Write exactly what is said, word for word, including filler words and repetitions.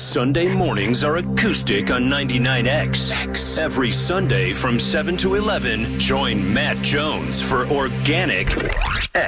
Sunday mornings are acoustic on ninety-nine X. Every Sunday from seven to eleven, join Matt Jones for Organic